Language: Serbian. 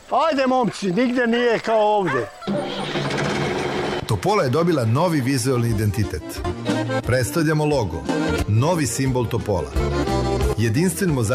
Ajde, momci, nigde nije kao ovde. Topola je dobila novi vizualni identitet. Predstavljamo logo, novi simbol Topola. Jedinstven mozaik